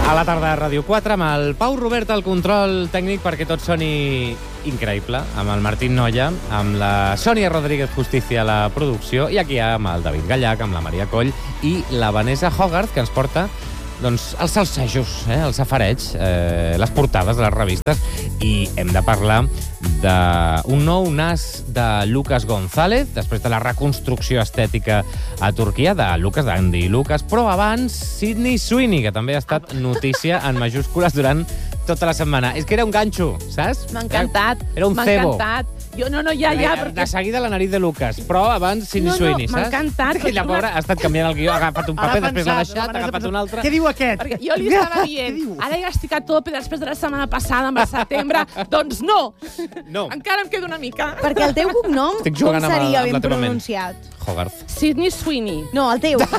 A la tarda de Ràdio 4 amb el Pau Robert al control tècnic perquè tot soni increïble, amb el Martín Noya, amb la Sònia Rodríguez Justicia a la producció i aquí amb el David Gallac, amb la Maria Coll i la Vanessa Hogarth, que ens porta doncs, els salsejos, els safarets, les portades de les revistes, i hem de parlar d'un nou nas de Lucas González, després de la reconstrucció estètica a Turquia, de Lucas, d'Andy Lucas, però abans Sydney Sweeney, que també ha estat notícia en majúscules durant tota la setmana. És que era un ganxo, saps? M'ha encantat. Era un cebo. Jo, no, ja, perquè... De seguida la nariz de Lucas, però abans Sydney Sweeney, saps? M'ha encantat. I la pobra ha estat canviant el guió, ha agafat un paper, després l'ha deixat, ha agafat un altre... Què diu aquest? Perquè jo li estava dient, ara ja estic a tope després de la setmana passada, amb el setembre, doncs no! No. Encara em queda una mica. Perquè el teu cognom, Estic com jugant amb seria la ben teva ment. pronunciat? Hogarth. Sydney Sweeney. No, el teu.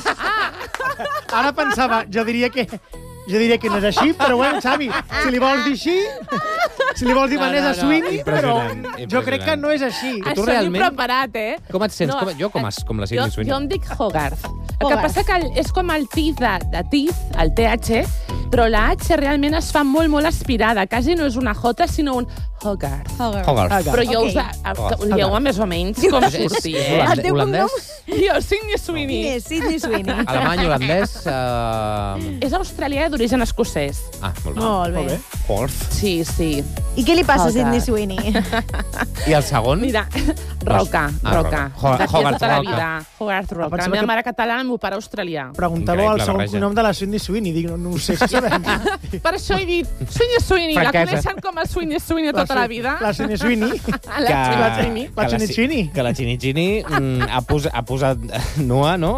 Ara pensava, jo diria que no és així, però bueno, Xavi, si li vols dir així, si li vols dir Vanessa Sweeney, però jo crec que no és així. tu Això realment- m'he preparat, Com et sents? Com la Sydney Sweeney? Jo em dic Hogarth. El que Hogarth. passa que és com el TIZ de TIZ, el TH, però la H realment es fa molt, molt aspirada. Quasi no és una J, sinó un Hogarth. Hogarth. Però jo Ok. us lleu més o menys com surti, El teu holandès? Jo, Sydney Sweeney. Quin és? Sydney Sweeney. Alemany, holandès... És australià d'origen escocès. Ah, molt bé. Molt bé. Hogarth. Sí, sí. I què li passa a Hogarth. Sydney Sweeney? I el segon? Mira, Roca. Roca. D'aquí de Hogarth tota la Roca. vida. Hogarth Roca. La pensava meva que- mare catalana, el meu pare australià. Pregunta-lo Increïble al segon barreja. nom de la Sydney Sweeney. Dic, no ho sé si sabem. Per això he dit Sweeney Sweeney. La Franquesa. coneixen com a Sweeney Sweeney tota la vida? La Sydney Sweeney. La Sweeney. La Chini Chini. Que la Chini Chini ha posat nua, no?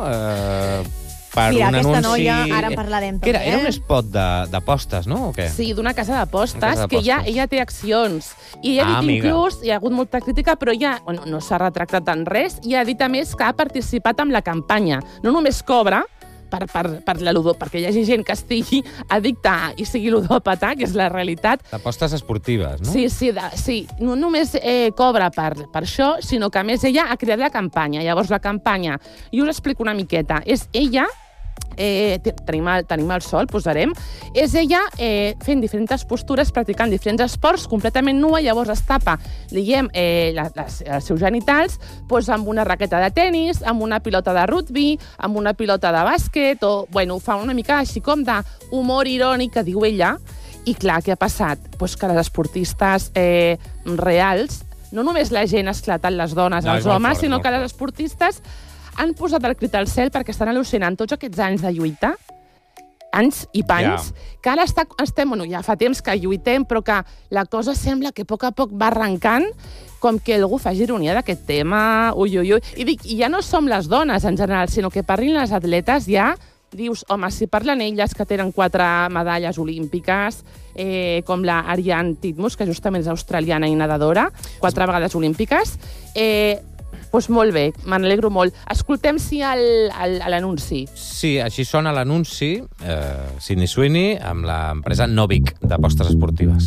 Per Mira, un aquesta anunci... noia, ara en parlarem Què era? també, Era un spot d'apostes, no? O què? Sí, d'una casa Una d'apostes, casa que d'apostes. ella té accions. I ella ha dit amiga. inclús, hi ha hagut molta crítica, però ella no s'ha retractat en res, i ha dit a més que ha participat en la campanya. No només cobra per la ludó, perquè hi hagi gent que estigui addicta i sigui ludòpata, que és la realitat. D'apostes esportives, no? Sí, sí. No només cobra per això, sinó que a més ella ha creat la campanya. Llavors la campanya, jo us explico una miqueta, és ella... tenim el sol, posarem. És ella fent diferents postures, practicant diferents esports, completament nua, llavors es tapa, diguem, els seus genitals, doncs amb una raqueta de tennis, amb una pilota de rugby, amb una pilota de bàsquet, o, bueno, fa una mica així com d'humor irònic, que diu ella. I clar, què ha passat? Pues que les esportistes reals, no només la gent ha esclatat, les dones, No, és els molt homes, fort, sinó molt que les fort. esportistes han posat el crit al cel perquè estan al·lucinant tots aquests anys de lluita, anys i panys, que ara estem, bueno, ja fa temps que lluitem, però que la cosa sembla que a poc va arrencant, com que algú faci ironia d'aquest tema, ui. I dic, i ja no som les dones en general, sinó que parlin les atletes ja, dius, home, si parlen elles que tenen 4 medalles olímpiques, com la Ariane Titmus, que justament és australiana i nedadora, 4 vegades olímpiques, doncs molt bé, me n'alegro molt. Escoltem l'anunci. Sí, així sona l'anunci, Sydney Sweeney, amb l'empresa Novik d'apostes esportives.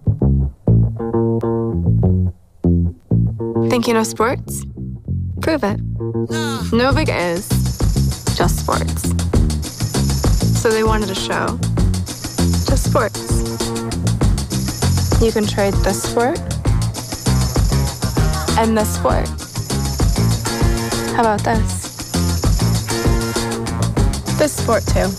Think you know sports? Prove it. Novik is just sports. So they wanted a show. Just sports. You can trade this sport and this sport. How about this? This sport too.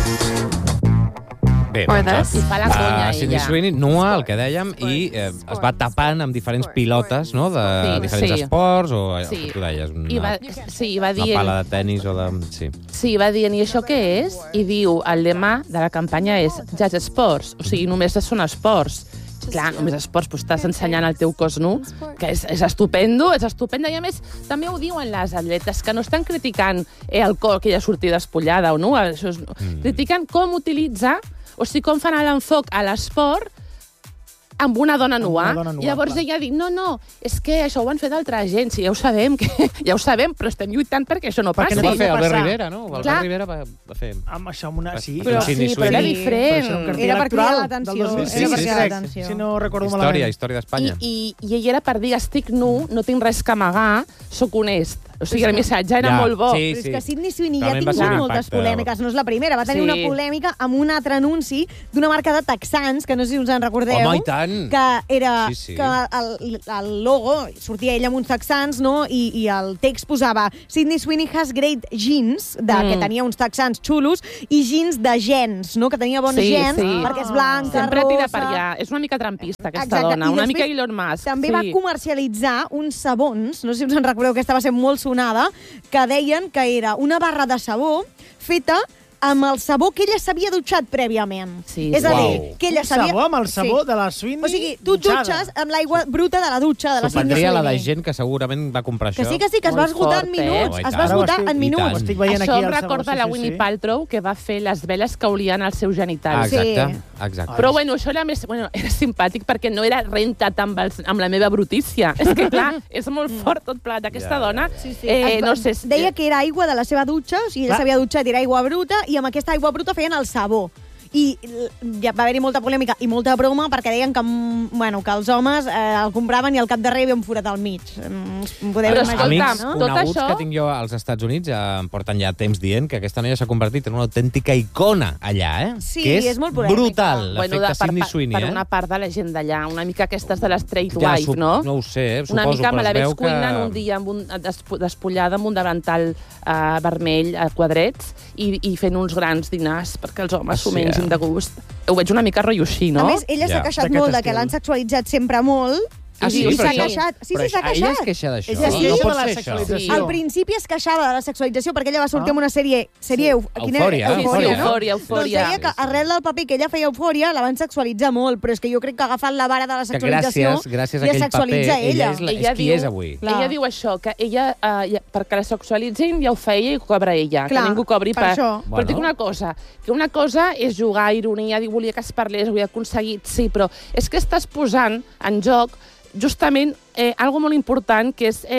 Bé, Or doncs, this. I fa la conya, Sydney ella. Sweeney, nua, el que dèiem, i es va tapant amb diferents pilotes, no?, de diferents esports, o el que tu deies, va una dient... pala de tennis o de... Sí. Sí, va dient, i això què és? I diu, el lema de la campanya és Just Sports, o sigui, només són esports. Clar, només esports, doncs estàs ensenyant el teu cos nu, que és estupendo, i a més també ho diuen les atletes, que no estan criticant el cor que ja sortia despullada o no, això critiquen com utilitza, o sigui, com fan l'enfoc a l'esport amb una dona nua. Amb una dona nua, Llavors clar. ella diu, no, és que això ho han fet altra gent. Sí, ja ho sabem, però estem lluitant perquè això no Perquè passi. Ho va fer Albert passar. Rivera, no? Albert Clar. Rivera va fer... Amb això, amb una... Sí, Però, Sidney sí, però era Sweeney. diferent. Era per cridar l'atenció. Del 2006, era per cridar crec, l'atenció. si no recordo malament. Història d'Espanya. I ell era per dir, estic nu, no tinc res que amagar, sóc honest. O sigui, el missatge era molt bo. Eh, Però és que Sidney Sweeney ja ha Realment va ser tingut un moltes impacte. polèmiques, no és la primera. Va tenir Sí. una polèmica amb un altre anunci d'una marca de texans, que no sé si us en recordeu. Home, i tant. Que era Sí, sí. que el logo, sortia ell amb uns texans, no? I el text posava Sidney Sweeney has great jeans, que tenia uns texans xulos, i jeans de gens, no? Que tenia bons gens, perquè és blanca, Sempre rosa... tira per allà. És una mica trampista, aquesta Exacte. dona. I Una després mica Elon Musk. També va comercialitzar uns sabons, no sé si us en recordeu, aquesta va ser molt sonada, que deien que era una barra de sabó feta amb el sabó que ella s'havia dutxat prèviament. Sí, És a dir, Uau. que ella Un sabia... sabó amb el sabó Sí. de la Sweeney O sigui, tu et dutxes amb l'aigua bruta de la dutxa de la Sidney Sorprendria la de Sweeney. gent que segurament va comprar Que això. sí, que es va Molt esgotar fort, en minuts. eh? Es va Ara ho esgotar estic- en i minuts. tant. Estic veient Això aquí em el sabó, recorda la Winnie Paltrow, que va fer les veles que olien als seus genitals. Exacte, Sí. exacte. Però bueno, això era més... Bueno, era simpàtic perquè no era rentat amb la meva brutícia. És que, clar, és molt fort tot plat. Aquesta dona, no sé... Deia que era aigua de la seva dutxa, o sigui, ella s'havia dutxat, era aigua bruta, i amb aquesta aigua bruta feien el sabó. I ja va haver-hi molta polèmica i molta broma perquè deien que, bueno, que els homes el compraven i al cap darrere hi havia un forat al mig. Podeu Però imaginar, Amics no? tot coneguts això- que tinc jo als Estats Units em porten ja temps dient que aquesta noia s'ha convertit en una autèntica icona allà, eh? Sí, que és molt polèmica. brutal, l'efecte Sidney Sweeney, per eh? una part de la gent d'allà, una mica aquestes de l'Straight Ja, Wife, no? No ho sé, suposo, Una mica me però la es veig veu que... cuinant un dia despullada amb un davantal vermell a quadrets i fent uns grans dinars perquè els homes s'ho mengin de gust. Ho veig una mica rotllo així, no? A més, ella s'ha Ja. queixat D'aquest molt de que estil. l'han sexualitzat sempre molt. Ah, sí? I Però s'ha això- queixat. Sí, però s'ha ella queixat. es queixa d'això. Ella es no queixa pot de la ser això. sexualització. Al principi es queixava de la sexualització perquè ella va sortir amb una sèrie... Eufòria, Eufòria. Doncs deia que arrel del paper que ella feia Eufòria la van sexualitzar molt, però és que jo crec que ha agafat la vara de la Que sexualització gràcies a i aquell paper, sexualitza ella. és qui és avui. Clar. Ella diu això, que ella, perquè la sexualitzin ja ho fa ella i ho cobra ella, Clar, que ningú cobri per això. Però Bueno. dic una cosa, que una cosa és jugar, ironia, dir volia que es parlés, ho he aconseguit, sí, però és que estàs posant en joc justament algo molt important, que és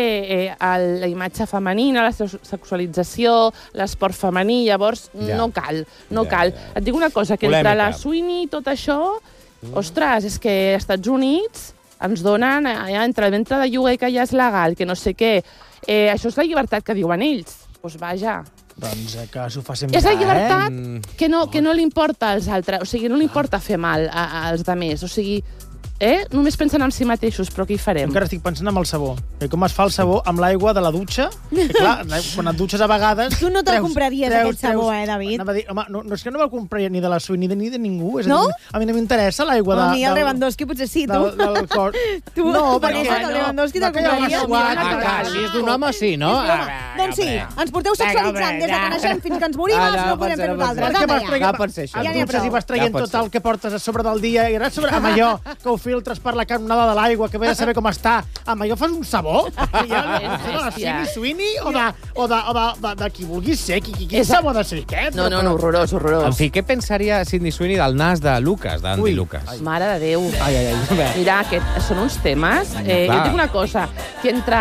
la imatge femenina, la sexualització, l'esport femení, llavors Ja. no cal. Ja. Et dic una cosa, que Polèmica. entre la Sweeney i tot això, ostres, és que als Estats Units ens donen, entre el ventre de lloguer que ja és legal, que no sé què, això és la llibertat que diuen ells. Doncs vaja. Doncs que s'ho facin És la mirar, llibertat que no li importa als altres, o sigui, no li importa fer mal als altres, o sigui, només pensen en si mateixos, però què hi farem? Encara estic pensant en el sabó. Com es fa el sabó amb l'aigua de la dutxa? Que, clar, quan et dutxes a vegades... Tu no te'l compraries, aquest sabó, David? Anava a dir, home, no és que no me'l compraria ni de la Sweeney ni de ningú. És No? a dir, a mi no m'interessa l'aigua A mi el Lewandowski potser sí, tu. del cor. Tu, no, perquè perquè el Lewandowski te'l que hi ha compraries. suat, Mira, Ah, si és d'un home, sí, no? Doncs sí, ens porteu sexualitzant des de que naixem fins que ens morim, no podem fer nosaltres. Perquè vas Anda, traient, Ja pot ser això. ja Ja n'hi ha dutxes i vas traient Ja pot tot el que portes a sobre del dia i ara sobre, amb allò que ho filtres per la canonada de l'aigua, que ve de saber com està, amb allò fas un sabó? De la Sidney Sweeney o de qui vulguis ser? Quin sabó ha de ser aquest? No, horrorós, En horrorós. fi, què pensaria Sidney Sweeney del nas de Lucas, d'Andy Ui. Lucas? Mare de Déu. Ai. Mira, són uns temes... Jo et dic una cosa, que entre...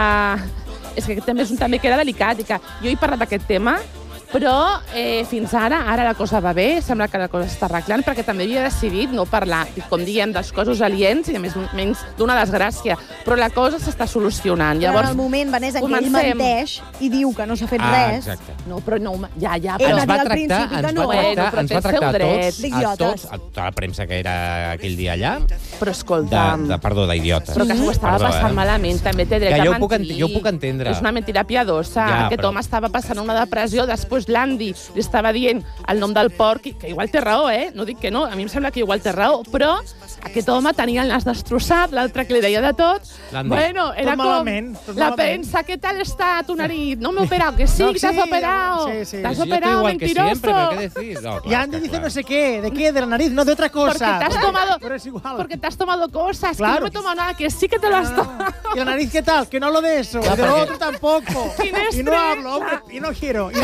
És que aquest tema és un tema que era delicat i que jo he parlat d'aquest tema, però fins ara la cosa va bé, sembla que la cosa està arreglant, perquè també havia decidit no parlar, com diem, dels cossos aliens i, a més, menys d'una desgràcia. Però la cosa s'està solucionant. Però Llavors, en el moment, Vanessa, en què ell comencem. menteix i diu que no s'ha fet res, Exacte. No, però no, ja, Ell però... va dir al principi que no. Però ens té va el seu tractar dret. a tots, a tota la premsa que era aquell dia allà, Però escolta'm... perdó, d'idiotes. Però que s'ho estava Perdó, passant malament, també té dret Que a jo mentir. jo ho puc entendre. És una mentida piadosa. Ja, Aquest però- home estava passant una depressió, després l'Andy li estava dient el nom del porc, que igual té raó, no dic que no, a mi em sembla que igual té raó, però aquest home tenia el nas destrossat, l'altre que li deia de tot. L'Andy. Bueno, era Tot com malament, tot la malament. prensa, ¿qué tal está tu nariz? No me he operado, que sí, No, que te has sí, operado. sí. Te has Si yo estoy operado, igual que mentiroso. siempre, ¿pero qué decís? No, Y claro, Andy que dice claro. no sé qué, ¿de qué? De la nariz, no de otra cosa. Porque te has tomado... Pero es igual. Porque te has tomado cosas, que Claro. no me he tomado nada, que sí que te lo has tomado. ¿Y la nariz qué tal? Que no hablo de eso. Ya, Y de lo porque- otro tampoco. Sin Y no estrés. hablo, hombre, y no quiero. Y deja de La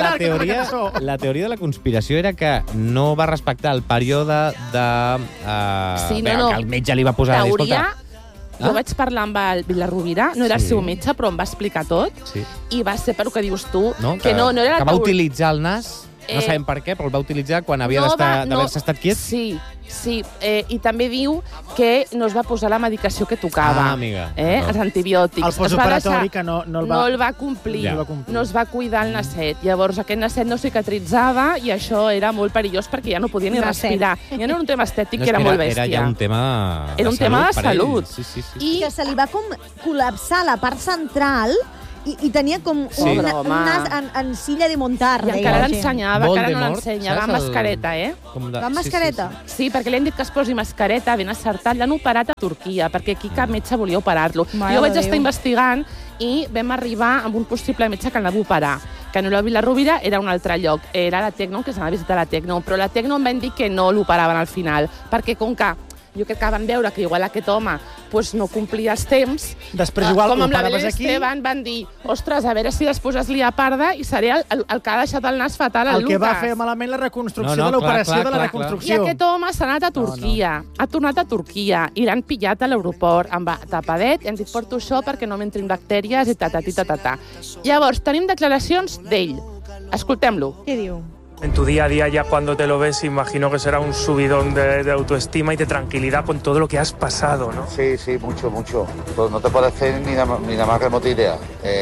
la teoria de la conspiració era que no va respectar el període de... que el metge li va posar... Teoria... Jo vaig parlar amb el Vilarrubira, no era el seu metge, però em va explicar tot, i va ser per el que dius tu, que no era... Que va utilitzar el nas, no sabem per què, però el va utilitzar quan havia d'haver-se estat quiet. Sí, i també diu que no es va posar la medicació que tocava, els antibiòtics. El postoperatori que no el va complir, no es va cuidar el nasset. Llavors aquest nasset no cicatritzava i això era molt perillós perquè ja no podia ni respirar. Ja no era un tema estètic, que era molt bèstia. Era ja un tema de salut. I que se li va com col·lapsar la part central i tenia com un nas en silla de muntar. I encara l'ensenyava, encara no l'ensenya. Va amb mascareta, Va amb mascareta? Sí, perquè li han dit que es posi mascareta, ben acertat. L'han operat a Turquia, perquè aquí cap metge volia operar-lo. Jo vaig estar investigant i vam arribar amb un possible metge que el va operar, que no era Vilarrubira, era un altre lloc. Era la Tecno, que s'anava a visitar la Tecno, però la Tecno em van dir que no l'operaven al final, perquè com que jo crec que van veure que igual aquest home no complia els temps. Després igual com amb la Belén aquí. Esteban van dir, ostres, a veure si després es lia parda i seré el que ha deixat el nas fatal al Lucas. El que va fer malament la reconstrucció de l'operació de la reconstrucció. I aquest home s'ha anat a Turquia, ha tornat a Turquia i l'han pillat a l'aeroport amb tapadet i han dit, porto això perquè no m'entrin bactèries i ta-ta-ti-ta-ta-ta. Llavors, tenim declaracions d'ell. Escoltem-lo. Què diu? En tu día a día, ya cuando te lo ves, imagino que será un subidón de autoestima y de tranquilidad con todo lo que has pasado, ¿no? Sí, mucho. Pues no te puedes hacer ni la más remota idea.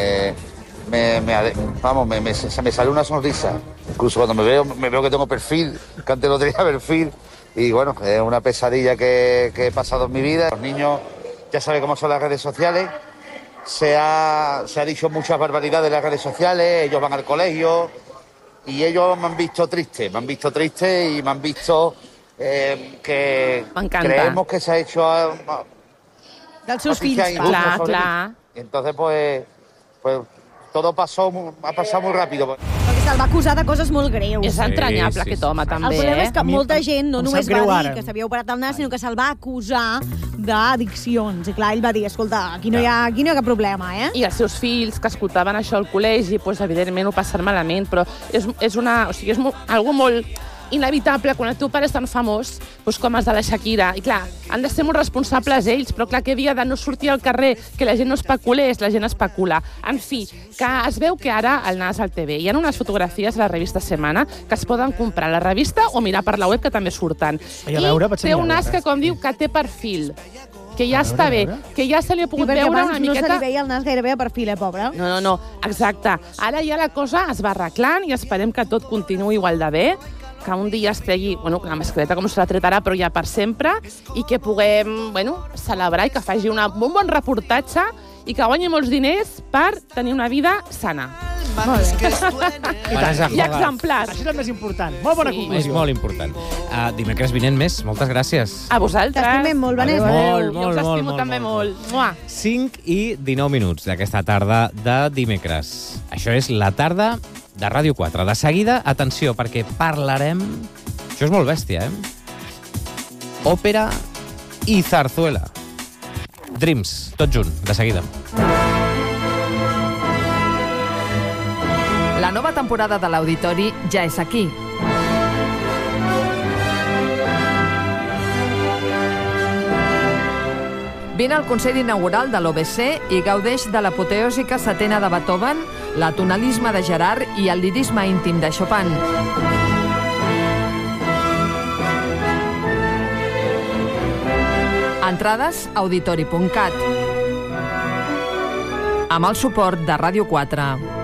Se me sale una sonrisa. Incluso cuando me veo que tengo perfil, que antes no tenía perfil. Y bueno, es una pesadilla que he pasado en mi vida. Los niños ya saben cómo son las redes sociales. Se ha dicho muchas barbaridades en las redes sociales. Ellos van al colegio. Y ellos me han visto triste y me han visto que creemos que se ha hecho... Dels seus fills, clar. Y entonces, pues todo ha pasado muy rápido. Perquè se'l va acusar de coses molt greus. És entranyable, aquest home, també. El problema és que molta gent no només va dir que s'havia operat el nas, sinó que se'l va acusar d'addiccions. I clar, ell va dir, escolta, aquí no hi ha cap problema, I els seus fills, que escoltaven això al col·legi, evidentment ho passen malament, però és algo molt inevitable quan el teu pare és tan famós com els de la Shakira. I clar, han de ser molt responsables ells, però clar, que havia de no sortir al carrer, que la gent no especulés, la gent especula. En fi, que es veu que ara el nas al TV. Hi ha unes fotografies a la revista Setmana que es poden comprar a la revista o mirar per la web, que també surten. I té un nas que, com diu, que té perfil, que ja està bé, que ja se li ha pogut veure una miqueta... No se li veia el nas gairebé a perfil, pobre? No, exacte. Ara ja la cosa es va arreglant i esperem que tot continuï igual de bé, que un dia es tregui, la mascareta com se la tret ara, però ja per sempre, i que puguem, celebrar i que faci un bon reportatge i que guanyi molts diners per tenir una vida sana. Molt bé. I exemplar. Això és el més important. Molt bona conclusió. És molt important. Dimecres vinent més. Moltes gràcies. A vosaltres. T'estimem molt, Vanessa. Jo us estimo també molt. 5 i 19 minuts d'aquesta tarda de dimecres. Això és la tarda de Ràdio 4. De seguida, atenció, perquè parlarem... Això és molt bèstia, Òpera i zarzuela. Dreams, tot junt, de seguida. La nova temporada de l'Auditori ja és aquí. Vine al Consell Inaugural de l'OBC i gaudeix de l'apoteòsica setena de Beethoven, l'atonalisme de Gerard i el lirisme íntim de Chopin. Entrades auditori.cat. Amb el suport de Ràdio 4.